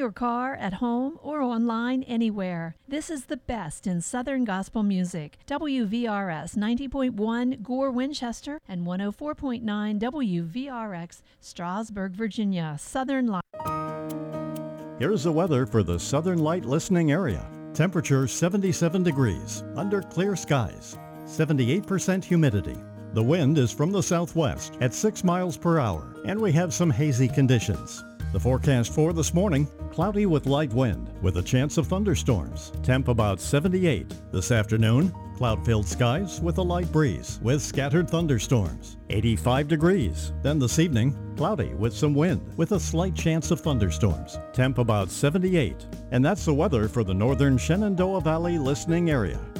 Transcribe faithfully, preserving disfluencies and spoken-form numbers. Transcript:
your car, at home, or online anywhere. This is the best in Southern gospel music. W V R S ninety point one Gore, Winchester, and one oh four point nine W V R X Strasburg, Virginia. Southern Light. Here's the weather for the Southern Light listening area. Temperature seventy-seven degrees, under clear skies, seventy-eight percent humidity. The wind is from the southwest at six miles per hour, and we have some hazy conditions. The forecast for this morning, cloudy with light wind, with a chance of thunderstorms. Temp about seventy-eight. This afternoon, cloud-filled skies with a light breeze, with scattered thunderstorms. eighty-five degrees. Then this evening, cloudy with some wind, with a slight chance of thunderstorms. Temp about seventy-eight. And that's the weather for the northern Shenandoah Valley listening area.